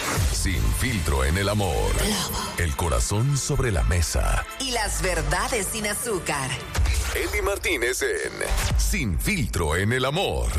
Sin filtro en el amor. El corazón sobre la mesa. Y las verdades sin azúcar. Eli Martínez en Sin filtro en el amor.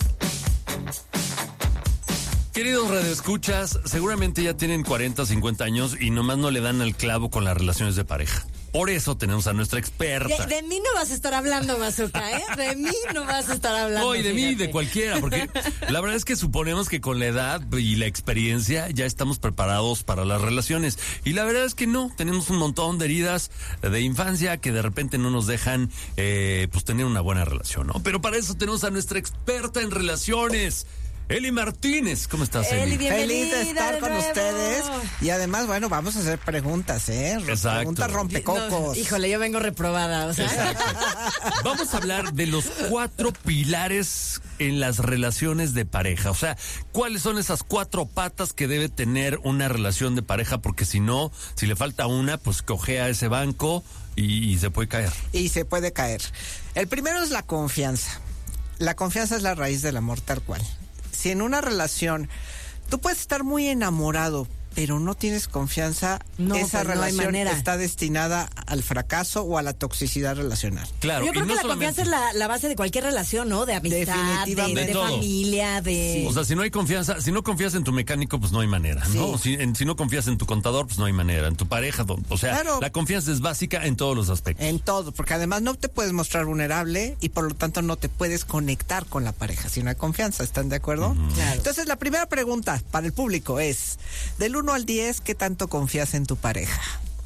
Queridos radioescuchas, seguramente ya tienen 40, 50 años y nomás no le dan al clavo con las relaciones de pareja. Por eso tenemos a nuestra experta. De mí no vas a estar hablando, Mazuka, ¿eh? De mí no vas a estar hablando. No, y de mí, de cualquiera, porque la verdad es que suponemos que con la edad y la experiencia ya estamos preparados para las relaciones. Y la verdad es que no, tenemos un montón de heridas de infancia que de repente no nos dejan pues tener una buena relación, ¿no? Pero para eso tenemos a nuestra experta en relaciones, Eli Martínez. ¿Cómo estás, Eli? Feliz de estar con ustedes. Y además, bueno, vamos a hacer preguntas, ¿eh? Exacto. Preguntas rompecocos. No, híjole, yo vengo reprobada, o sea. Exacto. Vamos a hablar de los 4 pilares en las relaciones de pareja. O sea, ¿cuáles son esas 4 patas que debe tener una relación de pareja? Porque si no, si le falta una, pues cojea ese banco y se puede caer. Y se puede caer. El primero es la confianza. La confianza es la raíz del amor, tal cual. Si en una relación tú puedes estar muy enamorado, pero no tienes confianza, esa relación está destinada al fracaso o a la toxicidad relacional. Claro. Yo creo que la confianza es la base de cualquier relación, ¿no? De amistad, de familia, de... Sí. O sea, si no hay confianza, si no confías en tu mecánico, pues no hay manera, ¿no? Sí. Si no confías en tu contador, pues no hay manera. En tu pareja, o sea, claro, la confianza es básica en todos los aspectos. En todo, porque además no te puedes mostrar vulnerable y por lo tanto no te puedes conectar con la pareja si no hay confianza. ¿Están de acuerdo? Claro. Entonces, la primera pregunta para el público es, del 1 al 10, ¿qué tanto confías en tu pareja?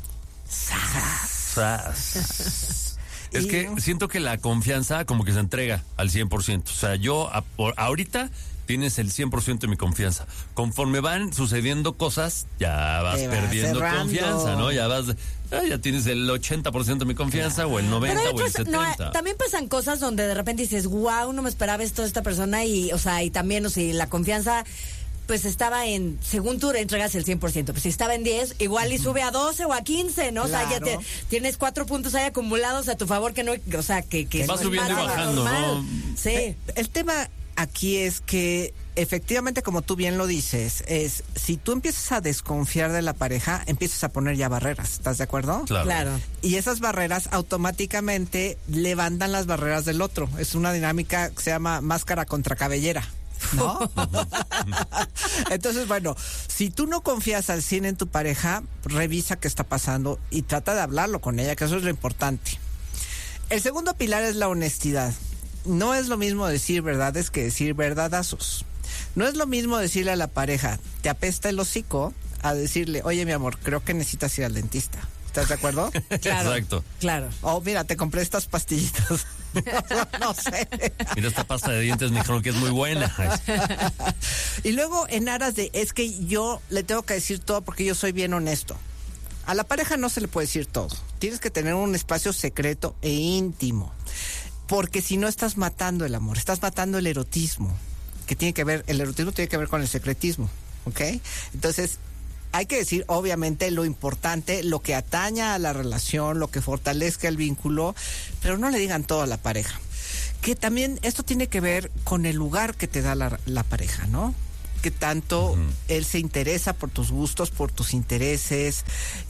Es que siento que la confianza como que se entrega al 100%. O sea, yo ahorita tienes el 100% de mi confianza. Conforme van sucediendo cosas, ya vas perdiendo confianza, ¿no? Ya tienes el 80% de mi confianza, o el 90% o el 70%. No, también pasan cosas donde de repente dices, wow, no me esperaba esto de esta persona, y, o sea, y también, o sea, la confianza pues estaba en, según tú entregas el 100%, pues si estaba en 10, igual y sube a 12 o a 15, ¿no? Claro. O sea, ya tienes 4 puntos ahí acumulados a tu favor que no, o sea, que va subiendo y bajando, ¿no? Sí. El tema aquí es que efectivamente, como tú bien lo dices, es si tú empiezas a desconfiar de la pareja, empiezas a poner ya barreras, ¿estás de acuerdo? Claro. Y esas barreras automáticamente levantan las barreras del otro. Es una dinámica que se llama máscara contra cabellera, ¿no? Entonces, bueno, si tú no confías al 100 en tu pareja, revisa qué está pasando y trata de hablarlo con ella, que eso es lo importante. El segundo pilar es la honestidad. No es lo mismo decir verdades que decir verdadazos. No es lo mismo decirle a la pareja, te apesta el hocico, a decirle, oye, mi amor, creo que necesitas ir al dentista. ¿Estás de acuerdo? Claro. Exacto. Claro. Oh, mira, te compré estas pastillitas. No sé. Mira, esta pasta de dientes me dijeron que es muy buena. Y luego, en aras de, es que yo le tengo que decir todo porque yo soy bien honesto. A la pareja no se le puede decir todo. Tienes que tener un espacio secreto e íntimo. Porque si no, estás matando el amor, estás matando el erotismo. El erotismo tiene que ver con el secretismo, ¿ok? Entonces, hay que decir, obviamente, lo importante, lo que ataña a la relación, lo que fortalezca el vínculo, pero no le digan todo a la pareja. Que también esto tiene que ver con el lugar que te da la pareja, ¿no? Que tanto él se interesa por tus gustos, por tus intereses,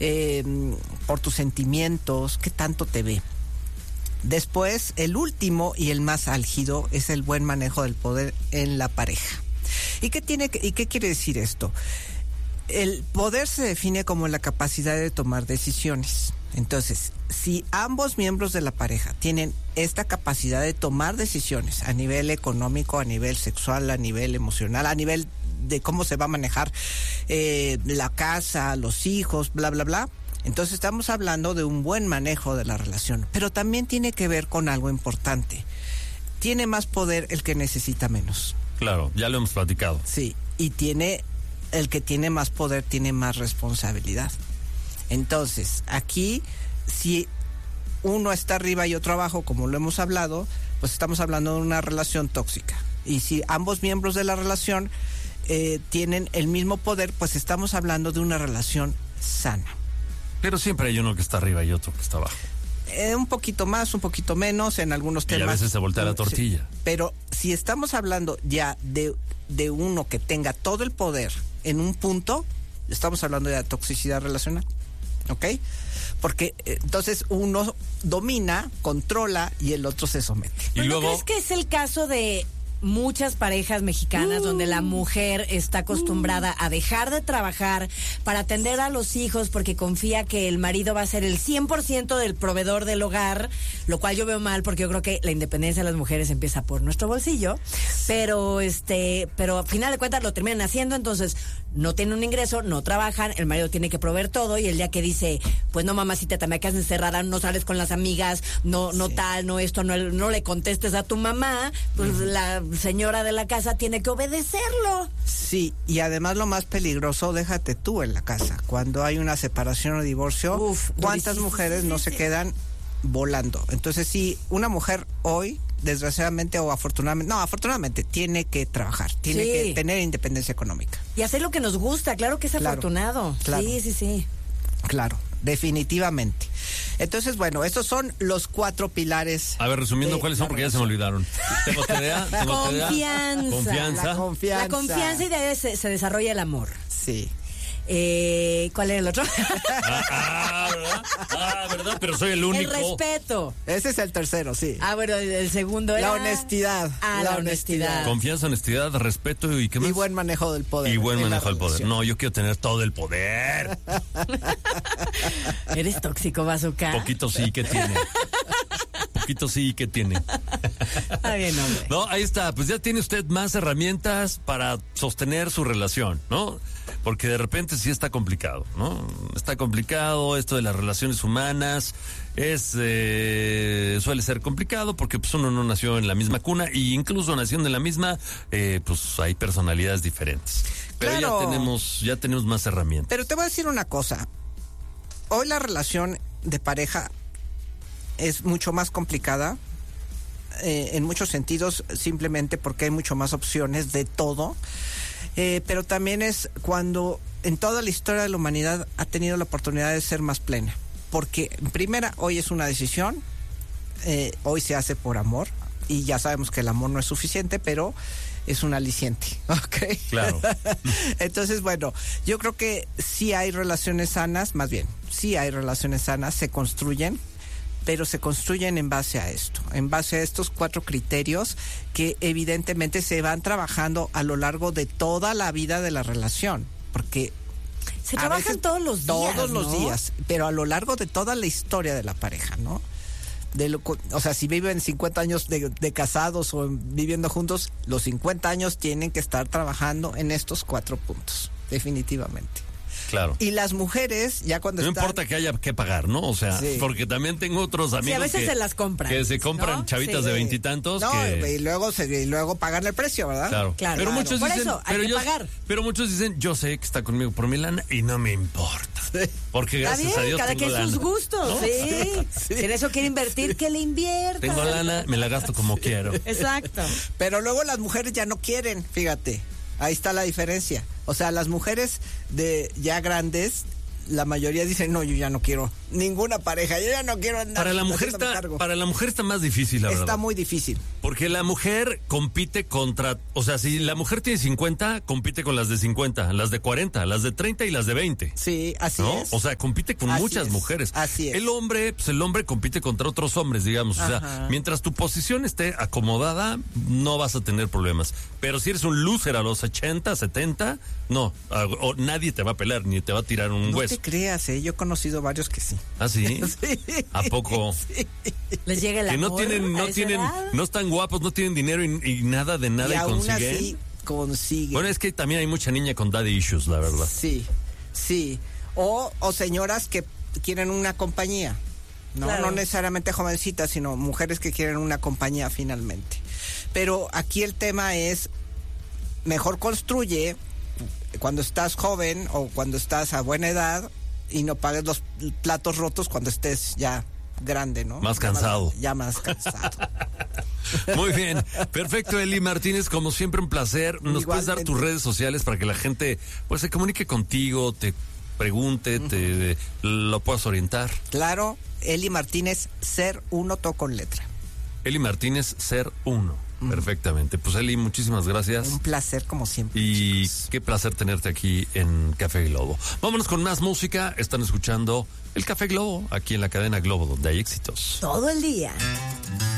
por tus sentimientos, qué tanto te ve. Después, el último y el más álgido es el buen manejo del poder en la pareja. ¿Y qué quiere decir esto? El poder se define como la capacidad de tomar decisiones. Entonces, si ambos miembros de la pareja tienen esta capacidad de tomar decisiones a nivel económico, a nivel sexual, a nivel emocional, a nivel de cómo se va a manejar la casa, los hijos, bla, bla, bla, entonces estamos hablando de un buen manejo de la relación. Pero también tiene que ver con algo importante. Tiene más poder el que necesita menos. Claro, ya lo hemos platicado. Sí, y el que tiene más poder tiene más responsabilidad. Entonces, aquí, si uno está arriba y otro abajo, como lo hemos hablado, pues estamos hablando de una relación tóxica. Y si ambos miembros de la relación tienen el mismo poder, pues estamos hablando de una relación sana. Pero siempre hay uno que está arriba y otro que está abajo. Un poquito más, un poquito menos en algunos temas. Y a veces se voltea la tortilla. Sí. Pero si estamos hablando ya de uno que tenga todo el poder en un punto, estamos hablando de la toxicidad relacional, ¿ok? Porque entonces uno domina, controla y el otro se somete. Y ¿No luego, crees que es el caso de muchas parejas mexicanas donde la mujer está acostumbrada a dejar de trabajar para atender a los hijos porque confía que el marido va a ser el 100% del proveedor del hogar, lo cual yo veo mal porque yo creo que la independencia de las mujeres empieza por nuestro bolsillo, pero al final de cuentas lo terminan haciendo, entonces no tienen un ingreso, no trabajan, el marido tiene que proveer todo y el día que dice, pues no mamacita, te me quedas encerrada, no sales con las amigas, no tal, no esto, no le contestes a tu mamá, pues la señora de la casa tiene que obedecerlo. Sí, y además lo más peligroso, déjate tú en la casa. Cuando hay una separación o divorcio, ¿cuántas mujeres no se quedan volando? Entonces, sí, una mujer hoy, desgraciadamente o afortunadamente, tiene que trabajar, tiene que tener independencia económica. Y hacer lo que nos gusta, claro que es afortunado. Claro. Sí. Claro, definitivamente. Entonces, bueno, estos son los 4 pilares. a ver, resumiendo, ¿cuáles son? Porque ya se me olvidaron. Tengo TDA. Confianza. La confianza y de ahí se desarrolla el amor. Sí. ¿Cuál era el otro? ¿Verdad? Pero soy el único. El respeto. Ese es el tercero, sí. Bueno, el segundo era... La honestidad. La honestidad. Confianza, honestidad, respeto y ¿qué más? Y buen manejo del poder. Y buen manejo del poder. No, yo quiero tener todo el poder. ¿Eres tóxico, Bazooka? Poquito sí que tiene. Está bien, hombre. No, ahí está. Pues ya tiene usted más herramientas para sostener su relación, ¿no? Porque de repente sí está complicado, ¿no? Está complicado esto de las relaciones humanas. Suele ser complicado porque pues uno no nació en la misma cuna y incluso naciendo en la misma, pues hay personalidades diferentes. Pero claro, ya tenemos más herramientas. Pero te voy a decir una cosa. Hoy la relación de pareja es mucho más complicada en muchos sentidos, simplemente porque hay mucho más opciones de todo. Pero también es cuando en toda la historia de la humanidad ha tenido la oportunidad de ser más plena. Porque, en primera, hoy es una decisión, hoy se hace por amor, y ya sabemos que el amor no es suficiente, pero es un aliciente, ¿ok? Claro. Entonces, bueno, yo creo que sí hay relaciones sanas, más bien, sí hay relaciones sanas, se construyen, pero se construyen en base a esto, en base a estos 4 criterios que evidentemente se van trabajando a lo largo de toda la vida de la relación, porque se trabajan todos los días, todos los ¿no? días, pero a lo largo de toda la historia de la pareja, ¿no? O sea, si viven 50 años de casados o viviendo juntos, los 50 años tienen que estar trabajando en estos 4 puntos, definitivamente. Claro. Y las mujeres, ya cuando no están... importa que haya que pagar, ¿no? O sea, sí, porque también tengo otros amigos a veces se las compran. Que se compran, ¿no? Chavitas Sí. de 20 y tantos. No, y luego pagan el precio, ¿verdad? Claro. Pero muchos Por dicen, eso, hay que pagar. Pero muchos dicen, yo sé que está conmigo por mi lana y no me importa. Sí. Porque gracias a Dios cada tengo quien lana. sus gustos, ¿No? sí. Si en eso quiere invertir, que le invierta. Tengo lana, me la gasto como quiero. Exacto. Pero luego las mujeres ya no quieren, fíjate. Ahí está la diferencia. O sea, las mujeres de ya grandes, la mayoría dicen, no, yo ya no quiero ninguna pareja, yo ya no quiero andar. Para la mujer está más difícil, la verdad. Está muy difícil. Porque la mujer compite contra, o sea, si la mujer tiene 50, compite con las de 50, las de 40, las de 30 y las de 20. Sí, así ¿no? es. O sea, compite con Así muchas es. mujeres. Así es. El hombre compite contra otros hombres, digamos. O sea, Ajá. mientras tu posición esté acomodada, no vas a tener problemas. Pero si eres un loser a los 80, 70, no, o nadie te va a pelar, ni te va a tirar un No hueso. te creas, yo he conocido varios que sí. ¿Ah, sí? Sí. ¿A poco? Sí. Les llega el Que no amor tienen, a esa edad. no están guapos, no tienen dinero y nada de nada Y y aún consiguen. así consiguen. Bueno, es que también hay mucha niña con daddy issues, la verdad. Sí, sí. O señoras que quieren una compañía. No, Claro. no necesariamente jovencitas, sino mujeres que quieren una compañía finalmente. Pero aquí el tema es, mejor construye cuando estás joven o cuando estás a buena edad y no pagues los platos rotos cuando estés ya grande, ¿no? Más cansado. Ya más cansado. Muy bien, perfecto, Eli Martínez, como siempre un placer. ¿Nos puedes dar tus redes sociales para que la gente pues se comunique contigo, te pregunte, te lo puedas orientar? Claro, Eli Martínez, Ser 1, todo con letra. Eli Martínez, Ser 1. Perfectamente. Pues Eli, muchísimas gracias. Un placer como siempre. Y chicos. qué placer tenerte aquí en Café Globo. Vámonos con más música. Están escuchando el Café Globo aquí en la cadena Globo, donde hay éxitos. Todo el día.